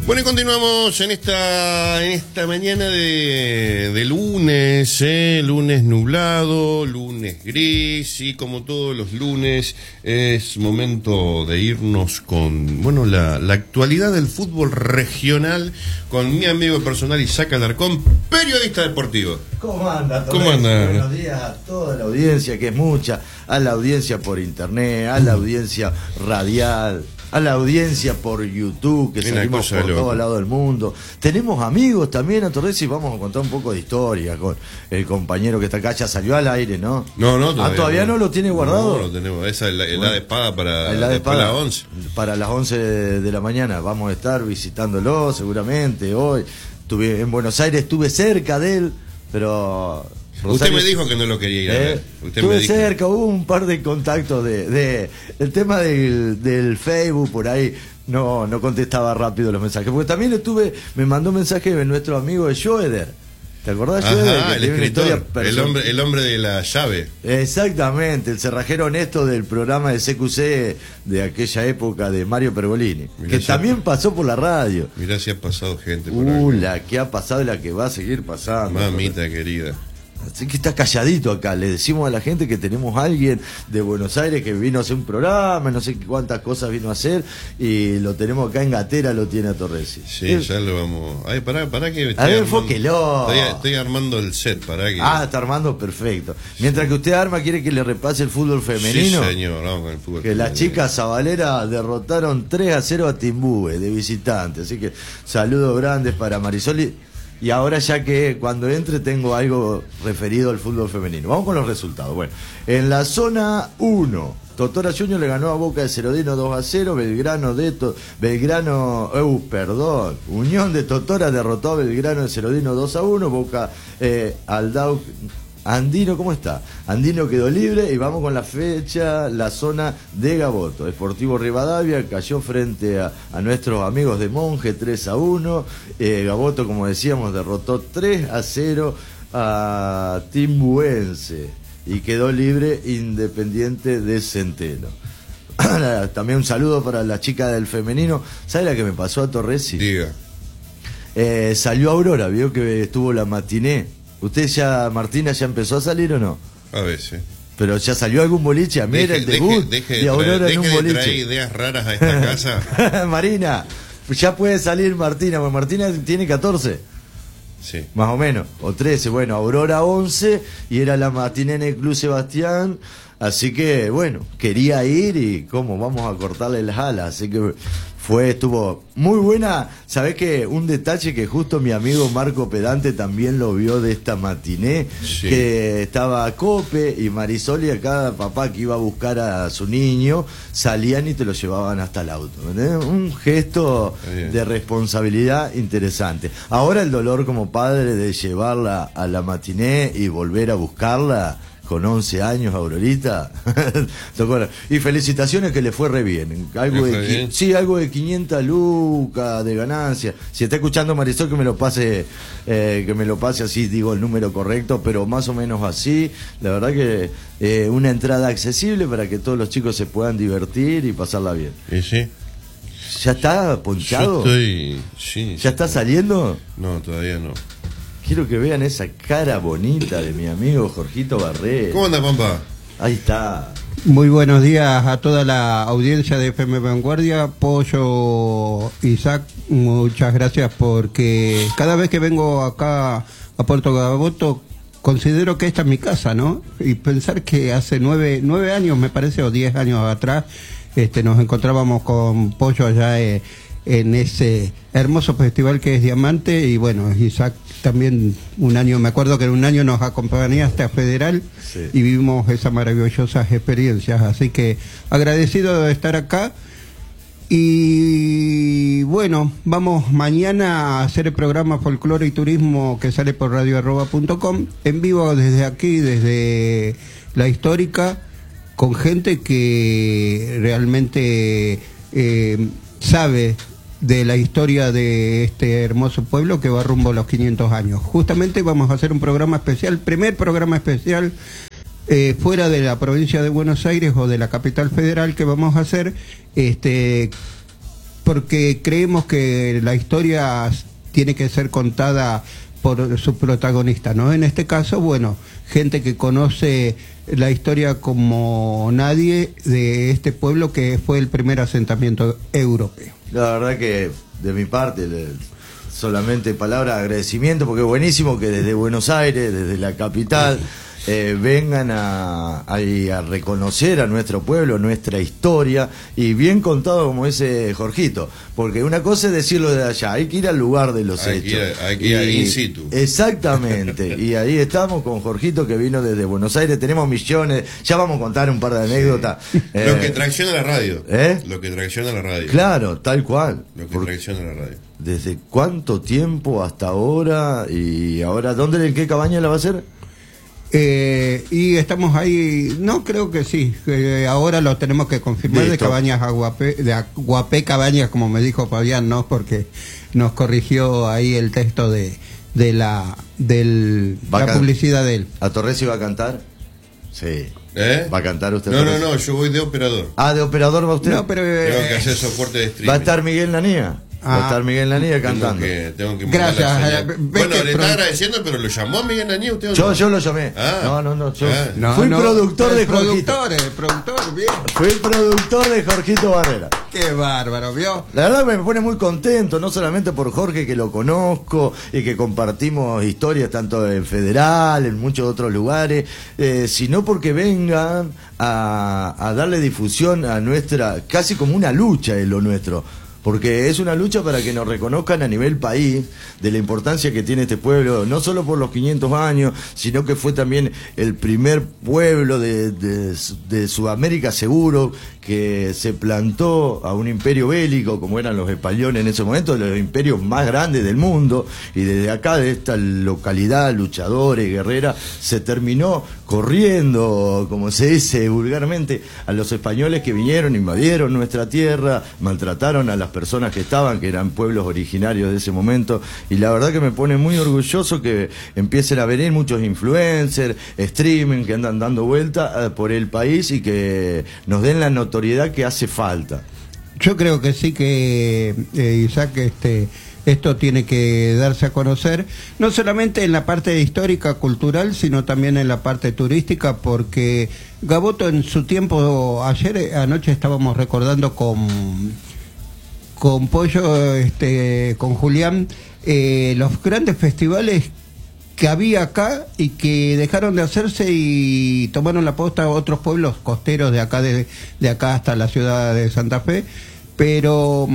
Bueno, y continuamos en esta mañana de lunes, lunes nublado, lunes gris, y como todos los lunes es momento de irnos con, bueno, la actualidad del fútbol regional con mi amigo personal Isaac Alarcón, periodista deportivo. ¿Cómo anda? ¿Cómo anda? Buenos días a toda la audiencia, que es mucha, a la audiencia por internet, a la audiencia radial, a la audiencia por YouTube, que salimos por todo lado del mundo. Tenemos amigos también a Torres y vamos a contar un poco de historia con el compañero que está acá. Ya salió al aire, ¿no? No, todavía no lo tiene guardado. No lo tenemos. Esa es la de espada para las 11. Para las 11 de la mañana. Vamos a estar visitándolo seguramente hoy. Estuve en Buenos Aires, estuve cerca de él, pero... Rosario, usted me dijo que no lo quería ir a ver. Estuve cerca, hubo un par de contactos el tema del Facebook por ahí. No contestaba rápido los mensajes, porque también me mandó un mensaje de nuestro amigo Joeder. ¿Te acordás, Joeder? El escritor, el hombre de la llave. Exactamente, el cerrajero honesto del programa de CQC de aquella época de Mario Pergolini, que también pasó por la radio. Mirá si ha pasado gente por ahí. La que ha pasado y la que va a seguir pasando. Mamita querida. Así que está calladito acá. Le decimos a la gente que tenemos a alguien de Buenos Aires que vino a hacer un programa, no sé cuántas cosas vino a hacer, y lo tenemos acá en Gatera, lo tiene a Torresi. Sí, ya lo vamos. Ay, pará que. A ver, enfóquelo. Estoy armando el set, pará que. Está armando, perfecto. Mientras que usted arma, ¿quiere que le repase el fútbol femenino? Sí, señor, vamos con el fútbol que femenino. Las chicas Zabalera derrotaron 3-0 a Timbúe de visitante. Así que saludos grandes para Marisol. Y ahora ya que cuando entre tengo algo referido al fútbol femenino. Vamos con los resultados. Bueno, en la zona 1, Totora Junior le ganó a Boca de Cerodino 2-0, Unión de Totora derrotó a Belgrano de Cerodino 2-1, Boca Aldao Andino, ¿cómo está? Andino quedó libre y vamos con la fecha, la zona de Gaboto. Sportivo Rivadavia cayó frente a nuestros amigos de Monje 3-1. Gaboto, como decíamos, derrotó 3-0 a Timbuense y quedó libre Independiente de Centeno. También un saludo para la chica del femenino. ¿Sabe la que me pasó a Torresi? Diga. Salió Aurora, vio que estuvo la matiné. ¿Usted ya, Martina, ya empezó a salir o no? A veces. ¿Pero ya salió algún boliche? A mira el debut de Aurora en un boliche. Deje de traer ideas raras a esta casa. Marina, ya puede salir Martina, porque Martina tiene 14. Sí. Más o menos, o 13. Bueno, Aurora 11 y era la matiné en el Club Sebastián. Así que, bueno, quería ir y ¿cómo? Vamos a cortarle las alas. Así que estuvo muy buena. ¿Sabés qué? Un detalle que justo mi amigo Marco Pedante también lo vio de esta matiné, sí. Que estaba Cope y Marisol y a cada papá que iba a buscar a su niño, salían y te lo llevaban hasta el auto. ¿Entendés? Un gesto de responsabilidad interesante. Ahora el dolor como padre de llevarla a la matiné y volver a buscarla, con 11 años, Aurorita. Y felicitaciones, que le fue re bien. Algo de 500 lucas de ganancia. Si está escuchando Marisol, que me lo pase así, digo el número correcto, pero más o menos así. La verdad que una entrada accesible para que todos los chicos se puedan divertir y pasarla bien. Sí. ¿Ya está ponchado? Sí. ¿Ya está saliendo? No, todavía no. Quiero que vean esa cara bonita de mi amigo Jorgito Barré. ¿Cómo anda, Pampa? Ahí está. Muy buenos días a toda la audiencia de FM Vanguardia. Pollo, Isaac, muchas gracias, porque cada vez que vengo acá a Puerto Gaboto considero que esta es mi casa, ¿no? Y pensar que hace 9 años, me parece, o 10 años atrás, nos encontrábamos con Pollo allá en ese hermoso festival que es Diamante. Y bueno, Isaac también me acuerdo que en un año nos acompañaste a Federal, sí, y vivimos esas maravillosas experiencias, así que agradecido de estar acá. Y bueno, vamos mañana a hacer el programa Folclore y Turismo, que sale por radio@.com, en vivo desde aquí, desde la histórica, con gente que realmente sabe de la historia de este hermoso pueblo que va rumbo a los 500 años. Justamente vamos a hacer un programa especial, primer programa especial fuera de la provincia de Buenos Aires o de la capital federal, que vamos a hacer porque creemos que la historia tiene que ser contada por su protagonista, ¿no? En este caso, bueno, gente que conoce la historia como nadie de este pueblo que fue el primer asentamiento europeo. La verdad que de mi parte solamente palabras de agradecimiento, porque es buenísimo que desde Buenos Aires, desde la capital, vengan a reconocer a nuestro pueblo, nuestra historia, y bien contado como ese Jorgito, porque una cosa es decirlo de allá, hay que ir al lugar de los hechos. Hay que ir in situ. Exactamente, y ahí estamos con Jorgito que vino desde Buenos Aires, tenemos millones, ya vamos a contar un par de anécdotas. Lo que tracciona la radio. ¿Eh? Lo que tracciona la radio. Claro, tal cual. Lo que tracciona la radio. ¿Desde cuánto tiempo hasta ahora? Y ahora, ¿en qué cabaña la va a hacer? Y estamos ahí, no creo que sí, ahora lo tenemos que confirmar. Listo. De Cabañas a Guapé, de Guapé Cabañas, como me dijo Fabián, no, porque nos corrigió ahí el texto de la publicidad de él. ¿A Torresi va a cantar? Sí. ¿Va a cantar usted? No, yo voy de operador. ¿De operador va usted? No, pero tengo que hacer soporte de streaming. ¿Va a estar Miguel Nanía? Va a estar Miguel Nanía cantando. Tengo que gracias. Bueno, le está agradeciendo, pero ¿lo llamó Miguel Nanía usted? Yo lo llamé. Fui productor de Jorgito. Productor, bien. Fui productor de Jorgito Barrera. Qué bárbaro, ¿vio? La verdad me pone muy contento, no solamente por Jorge, que lo conozco y que compartimos historias tanto en Federal, en muchos otros lugares, sino porque vengan a darle difusión a nuestra, casi como una lucha en lo nuestro. Porque es una lucha para que nos reconozcan a nivel país de la importancia que tiene este pueblo, no solo por los 500 años, sino que fue también el primer pueblo de Sudamérica seguro que se plantó a un imperio bélico, como eran los españoles en ese momento, de los imperios más grandes del mundo, y desde acá, de esta localidad, luchadores, guerrera, se terminó corriendo, como se dice vulgarmente, a los españoles que vinieron, invadieron nuestra tierra, maltrataron a las personas que eran pueblos originarios de ese momento, y la verdad que me pone muy orgulloso que empiecen a venir muchos influencers, streaming, que andan dando vuelta por el país y que nos den la notoriedad que hace falta. Yo creo que sí, que Isaac, esto tiene que darse a conocer, no solamente en la parte histórica, cultural, sino también en la parte turística, porque Gaboto en su tiempo, anoche estábamos recordando con Pollo, con Julián, los grandes festivales que había acá y que dejaron de hacerse y tomaron la posta a otros pueblos costeros de acá, de acá hasta la ciudad de Santa Fe, pero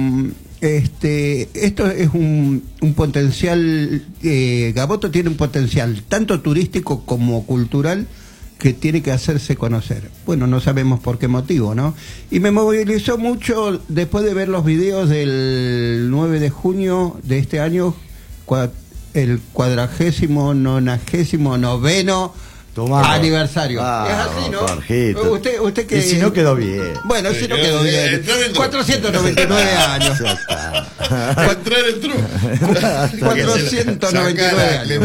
esto es un potencial, Gaboto tiene un potencial tanto turístico como cultural que tiene que hacerse conocer. Bueno, no sabemos por qué motivo, ¿no? Y me movilizó mucho después de ver los videos del 9 de junio de este año, el 499º aniversario. Es así, ¿no? Jorgito. Usted que... Y si no quedó bien. Bueno, si no quedó bien. 499 años. Entrar el truco. 499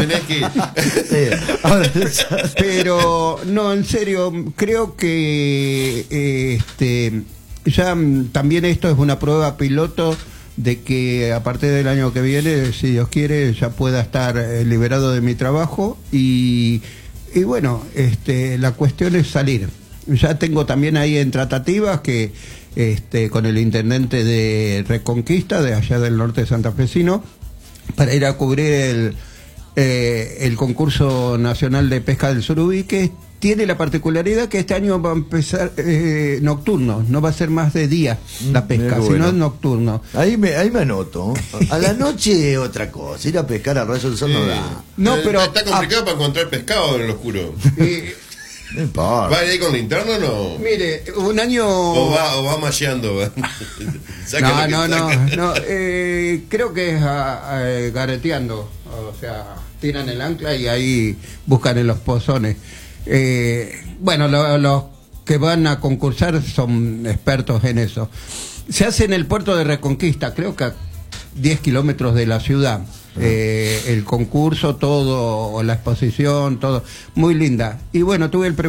años. Pero, no, en serio, creo que ya también esto es una prueba piloto de que a partir del año que viene, si Dios quiere, ya pueda estar liberado de mi trabajo y bueno, la cuestión es salir. Ya tengo también ahí en tratativas que con el intendente de Reconquista, de allá del norte santafesino, para ir a cubrir el concurso nacional de pesca del surubí, que tiene la particularidad que este año va a empezar nocturno, no va a ser más de día la pesca, sino nocturno. Ahí me anoto. A la noche otra cosa, ir a pescar a rayos del sol no da. No, pero está complicado para encontrar pescado en el oscuro. No importa. ¿Va ahí con linterna o no? Mire, un año... O va macheando. No. Creo que es gareteando. O sea, tiran el ancla y ahí buscan en los pozones. Bueno, los que van a concursar son expertos en eso. Se hace en el puerto de Reconquista, creo que a 10 kilómetros de la ciudad. El concurso, todo, la exposición, todo. Muy linda. Y bueno, tuve el